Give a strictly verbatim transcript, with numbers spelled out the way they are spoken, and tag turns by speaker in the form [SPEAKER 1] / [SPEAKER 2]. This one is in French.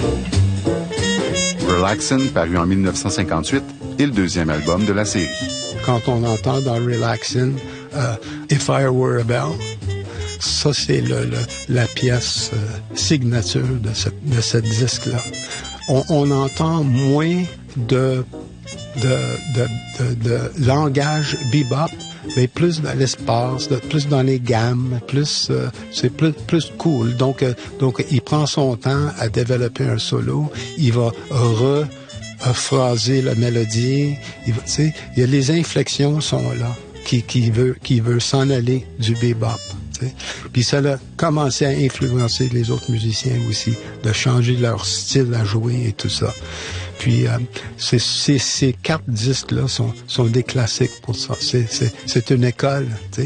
[SPEAKER 1] Relaxin', paru en mille neuf cent cinquante-huit, est le deuxième album de la série.
[SPEAKER 2] Quand on entend dans Relaxin' euh, If I Were a Bell, ça c'est le, le, la pièce euh, signature de ce, de ce disque-là. On, on entend moins de, de, de, de, de langage bebop, mais plus dans l'espace, de, plus dans les gammes, plus euh, c'est plus plus cool. Donc euh, donc il prend son temps à développer un solo, il va re euh, phraser la mélodie, il va, tu sais, il y a les inflexions sont là qui qui veut qui veut s'en aller du bebop. Puis ça a commencé à influencer les autres musiciens aussi, de changer leur style à jouer et tout ça. Puis euh, c'est, c'est, ces quatre disques-là sont, sont des classiques pour ça. C'est, c'est, c'est une école, tu sais.